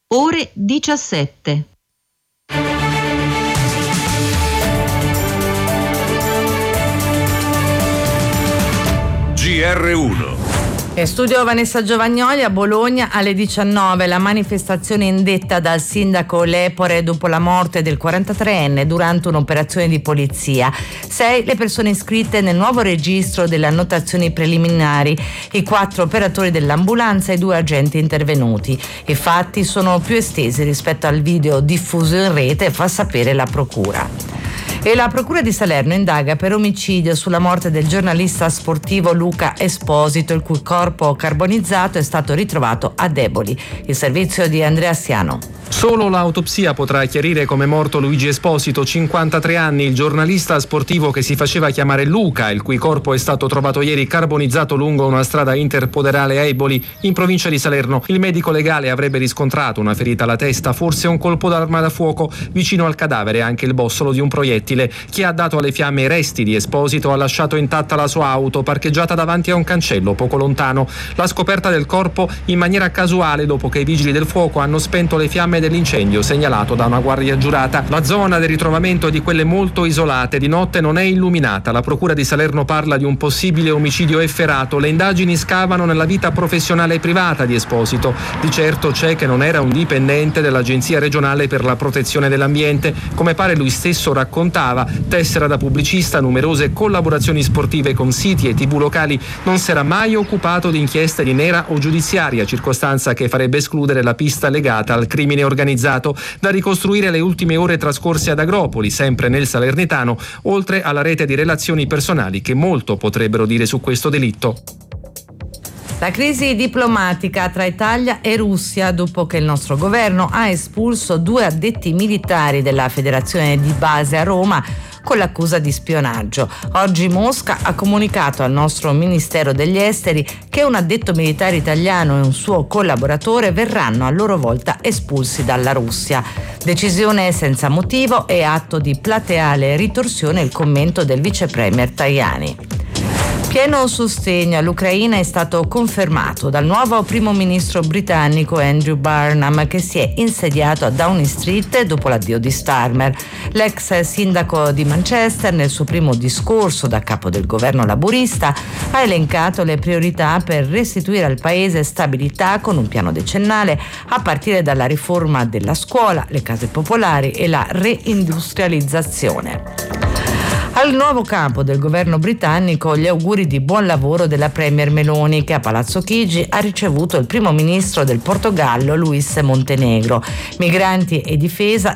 ore 17. GR1. In studio Vanessa Giovagnoli. A Bologna alle 19 la manifestazione indetta dal sindaco Lepore dopo la morte del 43enne durante un'operazione di polizia. 6 le persone iscritte nel nuovo registro delle annotazioni preliminari, i 4 operatori dell'ambulanza e 2 agenti intervenuti. I fatti sono più estesi rispetto al video diffuso in rete, fa sapere la procura. E la procura di Salerno indaga per omicidio sulla morte del giornalista sportivo Luca Esposito, il cui corpo carbonizzato è stato ritrovato a Deboli. Il servizio di Andrea Siano. Solo l'autopsia potrà chiarire come è morto Luigi Esposito, 53 anni, il giornalista sportivo che si faceva chiamare Luca, il cui corpo è stato trovato ieri carbonizzato lungo una strada interpoderale a Eboli, in provincia di Salerno. Il medico legale avrebbe riscontrato una ferita alla testa, forse un colpo d'arma da fuoco. Vicino al cadavere anche il bossolo di un proiettile. Chi ha dato alle fiamme i resti di Esposito ha lasciato intatta la sua auto, parcheggiata davanti a un cancello poco lontano. La scoperta del corpo in maniera casuale dopo che i vigili del fuoco hanno spento le fiamme dell'incendio segnalato da una guardia giurata. La zona del ritrovamento è di quelle molto isolate, di notte non è illuminata. La procura di Salerno parla di un possibile omicidio efferato. Le indagini scavano nella vita professionale e privata di Esposito. Di certo c'è che non era un dipendente dell'Agenzia regionale per la protezione dell'ambiente, come pare lui stesso raccontava. Tessera da pubblicista, numerose collaborazioni sportive con siti e TV locali, non si era mai occupato di inchieste di nera o giudiziaria, circostanza che farebbe escludere la pista legata al crimine organizzato. Da ricostruire le ultime ore trascorse ad Agropoli, sempre nel Salernitano, oltre alla rete di relazioni personali che molto potrebbero dire su questo delitto. La crisi diplomatica tra Italia e Russia dopo che il nostro governo ha espulso 2 addetti militari della Federazione di base a Roma con l'accusa di spionaggio. Oggi Mosca ha comunicato al nostro Ministero degli Esteri che un addetto militare italiano e un suo collaboratore verranno a loro volta espulsi dalla Russia. Decisione senza motivo e atto di plateale ritorsione, il commento del vice premier Tajani. Pieno sostegno all'Ucraina è stato confermato dal nuovo primo ministro britannico Andrew Barnum, che si è insediato a Downing Street dopo l'addio di Starmer. L'ex sindaco di Manchester, nel suo primo discorso da capo del governo laburista, ha elencato le priorità per restituire al paese stabilità con un piano decennale a partire dalla riforma della scuola, le case popolari e la reindustrializzazione. Al nuovo capo del governo britannico gli auguri di buon lavoro della premier Meloni, che a Palazzo Chigi ha ricevuto il primo ministro del Portogallo Luis Montenegro. Migranti e difesa